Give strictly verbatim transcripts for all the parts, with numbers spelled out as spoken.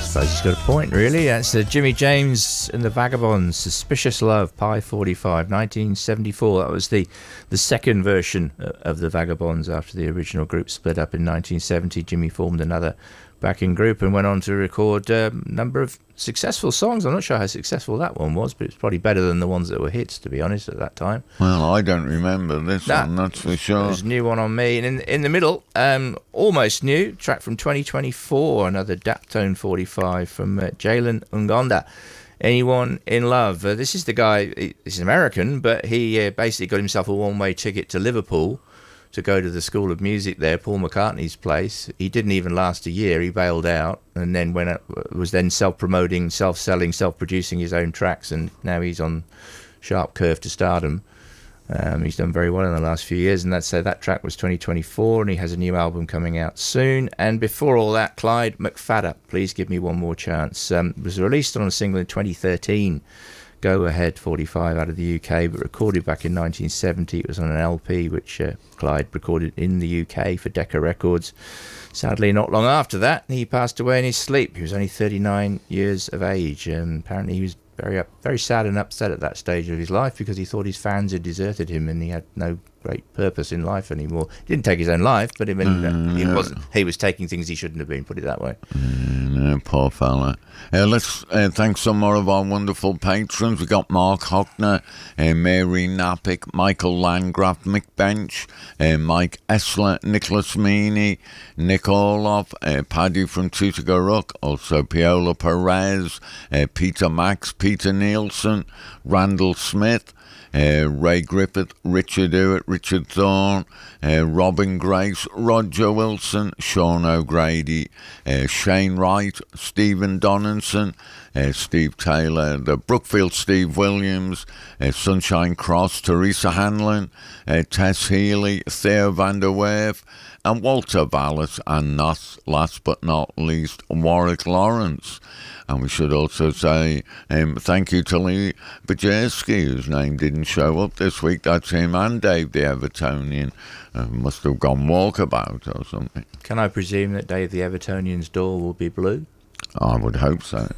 suppose he's got a point, really. That's uh, Jimmy James and the Vagabonds, Suspicious Love, Pi forty-five, nineteen seventy-four. That was the, the second version of the Vagabonds after the original group split up in nineteen seventy. Jimmy formed another backing group and went on to record a um, number of successful songs. I'm not sure how successful that one was, but it's probably better than the ones that were hits, to be honest, at that time. Well, I don't remember this nah, one, that's for sure. There's a new one on me. And in, in the middle, um, almost new, track from twenty twenty-four, another Daptone forty-five from uh, Jalen Ngonda. Anyone in Love. Uh, this is the guy, he's an American, but he uh, basically got himself a one-way ticket to Liverpool to go to the School of Music there, Paul McCartney's place. He didn't even last a year. He bailed out and then went up, was then self-promoting, self-selling, self-producing his own tracks, and now he's on sharp curve to stardom. Um, he's done very well in the last few years, and that's uh, that track was twenty twenty-four, and he has a new album coming out soon. And before all that, Clyde McPhatter, Please Give Me One More Chance, um, was released on a single in twenty thirteen. Go Ahead forty-five out of the U K, but recorded back in nineteen seventy. It was on an L P which uh, Clyde recorded in the U K for Decca Records. Sadly, not long after that, he passed away in his sleep. He was only thirty-nine years of age, and apparently he was very up, very sad and upset at that stage of his life because he thought his fans had deserted him and he had no great purpose in life anymore. He didn't take his own life, but I mean, mm, he, wasn't, he was taking things he shouldn't have been, put it that way. Mm, poor fella. Uh, let's uh, thank some more of our wonderful patrons. We got Mark Hockner, uh, Mary Napick, Michael Landgraf, Mick Bench, uh, Mike Essler, Nicholas Meany, Nick Orloff, uh, Paddy from Tutagaruk, also Piola Perez, uh, Peter Max, Peter Nielsen, Randall Smith, Uh, Ray Griffith, Richard Hewitt, Richard Thorne, uh, Robin Grace, Roger Wilson, Sean O'Grady, uh, Shane Wright, Stephen Donaldson, uh, Steve Taylor, the Brookfield Steve Williams, uh, Sunshine Cross, Teresa Hanlon, uh, Tess Healy, Theo van der Werf, and Walter Vallis, and not, last but not least, Warwick Lawrence. And we should also say um, thank you to Lee Bajerski, whose name didn't show up this week. That's him and Dave the Evertonian. Uh, must have gone walkabout or something. Can I presume that Dave the Evertonian's door will be blue? I would hope so.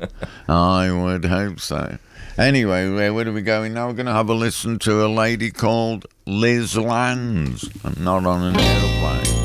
I would hope so. Anyway, where, where are we going now? We're going to have a listen to a lady called Liz Lands, and not on an aeroplane.